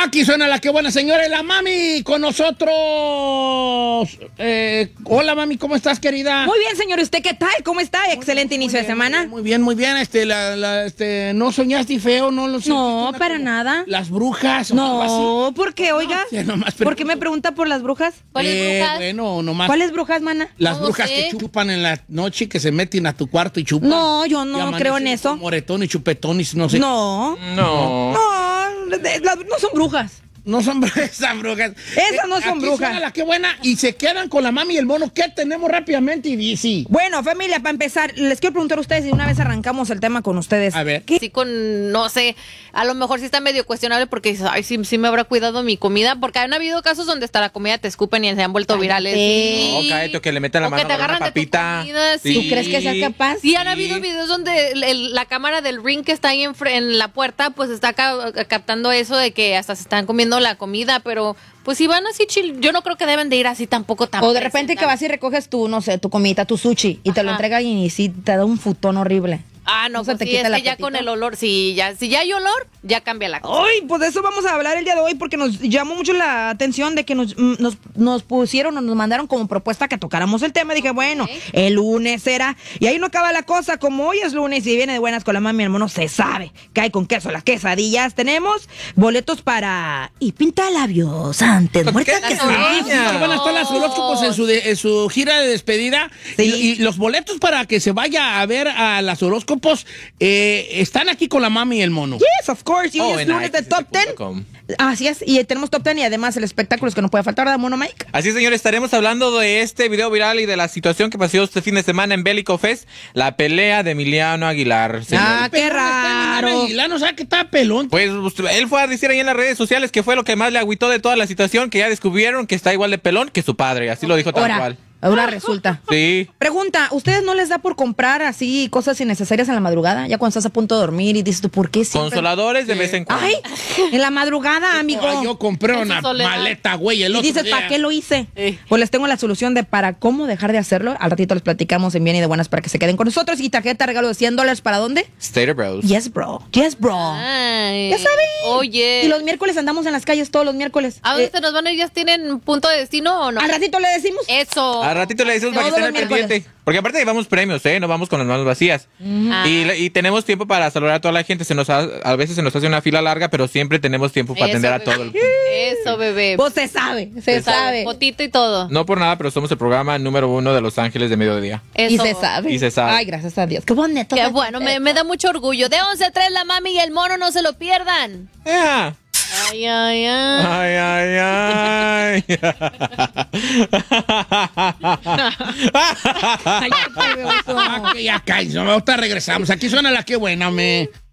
Aquí suena la que buena, señores. La mami con nosotros. Hola, mami, ¿cómo estás, querida? Muy bien, señor. ¿Usted qué tal? ¿Cómo está? Excelente inicio de semana. Muy bien, muy bien. ¿No soñaste feo? No, para nada. ¿Las brujas? No, ¿por qué, oiga? Sí, nomás ¿Por qué me pregunta por las brujas? ¿Cuáles brujas? Bueno, nomás. ¿Cuáles brujas, mana? Las No brujas sé. que chupan en la noche, que se meten a tu cuarto y chupan. No, yo Y no amanecen creo en eso. con moretón y chupetón y no sé. No, No. no son brujas. No son esas brujas. Esas no son Aquí brujas. suena la que buena y se quedan con la mami y el mono. ¿Qué tenemos rápidamente, y dice? Bueno, familia, para empezar, les quiero preguntar a ustedes y una vez arrancamos el tema con ustedes. A ver. Sí, no sé, a lo mejor sí está medio cuestionable porque ay, sí me habrá cuidado mi comida, porque han habido casos donde hasta la comida te escupen y se han vuelto virales. No, cállate, o que le metan la O mano que te a una agarran de tu papita. comida, sí. ¿Tú crees que sea capaz? Sí, han habido videos donde la cámara del Ring que está ahí en la puerta, pues está captando eso de que hasta se están comiendo la comida, pero pues si van así chill, yo no creo que deben de ir así tampoco tan O de repente que vas y recoges tu, no sé, tu comidita, tu sushi, y te lo Ajá. entrega alguien y sí te da un futón horrible. Ah, no, ¿No se pues te sí, quita es el que ya apetito? con el olor, si ya hay olor, ya cambia la cosa. Ay, pues de eso vamos a hablar el día de hoy porque nos llamó mucho la atención de que nos pusieron o nos mandaron como propuesta que tocáramos el tema. Dije, bueno, el lunes será. Y ahí no acaba la cosa. Como hoy es lunes y viene de buenas con la mami y el mono, se sabe que hay con queso las quesadillas. Tenemos boletos para Y Pinta Labios antes muerta ¿Qué? que Las se niñas. vaya. Van a estar las horóscopos en su gira de despedida. Sí. Y los boletos para que se vaya a ver a las horóscopos están aquí con la mami y el mono. Yes, of course. Y hoy es en lunes de Top 10. AXS.com. Así es. Y tenemos Top 10 y además el espectáculo es que no puede faltar, ¿verdad, mono Mike? Así es, señores, estaremos hablando de este video viral y de la situación que pasó este fin de semana en Bélico Fest, la pelea de Emiliano Aguilar. señores. Ah, qué raro. No sabe que está pelón. Pues él fue a decir ahí en las redes sociales que fue lo que más le agüitó de toda la situación, que ya descubrieron que está igual de pelón que su padre, así lo dijo tal cual. Ahora resulta. Sí. Pregunta, ¿ustedes no les da por comprar así cosas innecesarias en la madrugada? Ya cuando estás a punto de dormir y dices tú, ¿por qué siempre? Consoladores de vez en cuando. Ay, en la madrugada, amigo. Yo compré En su una soledad. maleta, güey, el Y otro dices, día. ¿para qué lo hice? Pues les tengo la solución de para cómo dejar de hacerlo. Al ratito les platicamos en Bien y de Buenas para que se queden con nosotros. Y tarjeta regalo de $100, ¿para dónde? State of Bros. Yes, bro. Yes, bro. Ay, Ya saben. Oye. Y los miércoles andamos en las calles todos los miércoles. ¿A dónde se nos van a ir? ¿Ya tienen punto de destino o no? Al ratito le decimos. Eso. Al ratito le decimos para que Todos estén al los miércoles. pendiente. Porque aparte llevamos premios, no vamos con las manos vacías. Ah. Y tenemos tiempo para saludar a toda la gente. A veces se nos hace una fila larga, pero siempre tenemos tiempo para Eso, atender a bebé. todo el... Eso, bebé. Pues se sabe, se sabe. Fotito y todo. No por nada, pero somos el programa número 1 de Los Ángeles de mediodía. Eso. Y se sabe. Y se sabe. Ay, gracias a Dios. Qué bonito. Qué bueno, me da mucho orgullo. De 11 a 3, la mami y el mono, no se lo pierdan. ¡Ea! Ay, ay, ay. Ay, ay, ay. Ay, qué feo eso. Ya cállate, ahorita regresamos. Aquí suena la que buena, me.